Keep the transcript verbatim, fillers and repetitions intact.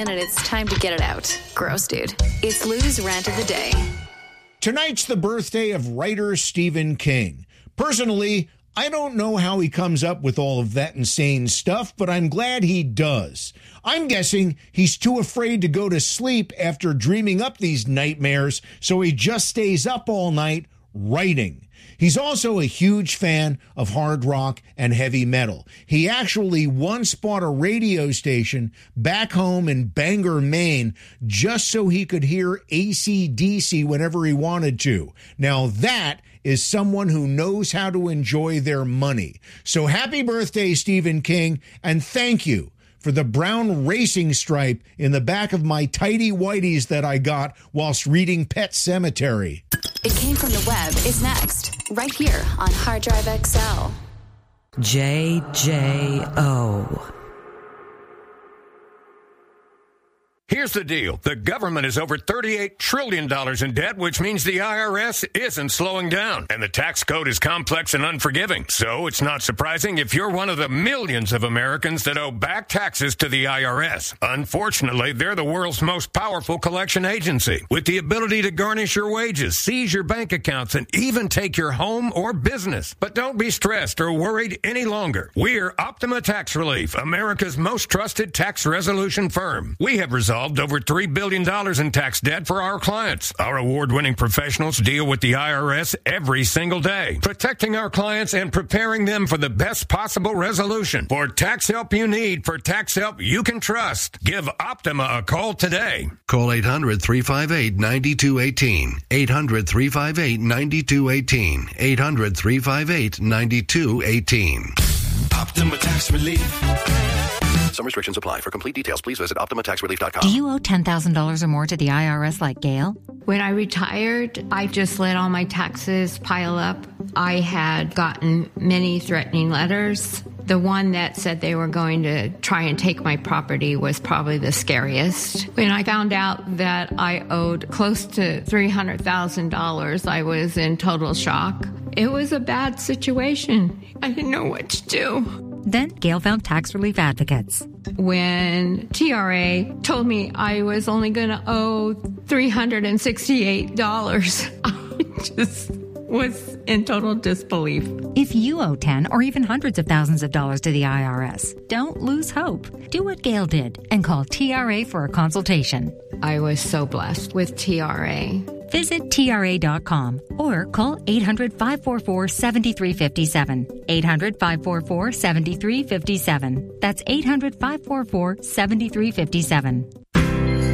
And it's time to get it out. Gross, dude. It's Lou's Rant of the Day. Tonight's the birthday of writer Stephen King. Personally, I don't know how he comes up with all of that insane stuff, but I'm glad he does. I'm guessing he's too afraid to go to sleep after dreaming up these nightmares, so he just stays up all night writing. He's also a huge fan of hard rock and heavy metal. He actually once bought a radio station back home in Bangor, Maine, just so he could hear A C D C whenever he wanted to. Now that is someone who knows how to enjoy their money. So happy birthday, Stephen King, and thank you for the brown racing stripe in the back of my tighty whities that I got whilst reading Pet Sematary. It Came From the Web is next, right here on Hard Drive X L. J J O. Here's the deal. The government is over thirty-eight trillion dollars in debt, which means the I R S isn't slowing down. And the tax code is complex and unforgiving. So it's not surprising if you're one of the millions of Americans that owe back taxes to the I R S. Unfortunately, they're the world's most powerful collection agency, with the ability to garnish your wages, seize your bank accounts, and even take your home or business. But don't be stressed or worried any longer. We're Optima Tax Relief, America's most trusted tax resolution firm. We have resolved over three billion dollars in tax debt for our clients. Our award-winning professionals deal with the I R S every single day, protecting our clients and preparing them for the best possible resolution. For tax help you need, for tax help you can trust, give Optima a call today. Call eight hundred, three five eight, nine two one eight. eight hundred, three five eight, nine two one eight. eight hundred, three five eight, nine two one eight. Optima Tax Relief. Some restrictions apply. For complete details, please visit optima tax relief dot com. Do you owe ten thousand dollars or more to the I R S like Gail? When I retired, I just let all my taxes pile up. I had gotten many threatening letters. The one that said they were going to try and take my property was probably the scariest. When I found out that I owed close to three hundred thousand dollars, I was in total shock. It was a bad situation. I didn't know what to do. Then Gail found tax relief advocates. When T R A told me I was only going to owe three hundred sixty-eight dollars, I just was in total disbelief. If you owe ten or even hundreds of thousands of dollars to the I R S, don't lose hope. Do what Gail did and call T R A for a consultation. I was so blessed with T R A. Visit T R A dot com or call eight hundred, five four four, seven three five seven. eight hundred, five four four, seven three five seven. That's eight hundred, five four four, seven three five seven.